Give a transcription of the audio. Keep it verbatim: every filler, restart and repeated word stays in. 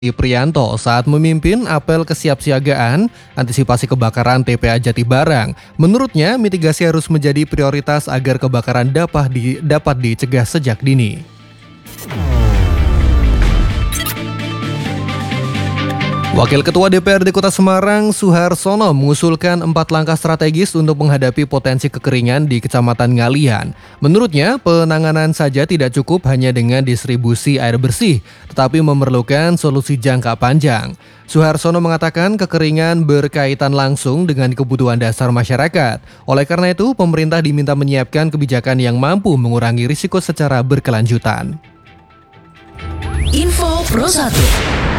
Priyanto saat memimpin apel kesiapsiagaan antisipasi kebakaran T P A Jatibarang. Menurutnya, mitigasi harus menjadi prioritas agar kebakaran dapat, di, dapat dicegah sejak dini. Wakil Ketua D P R D Kota Semarang, Suharsono, mengusulkan empat langkah strategis untuk menghadapi potensi kekeringan di Kecamatan Ngalian. Menurutnya, penanganan saja tidak cukup hanya dengan distribusi air bersih, tetapi memerlukan solusi jangka panjang. Suharsono mengatakan kekeringan berkaitan langsung dengan kebutuhan dasar masyarakat. Oleh karena itu, pemerintah diminta menyiapkan kebijakan yang mampu mengurangi risiko secara berkelanjutan. Info Pro satu.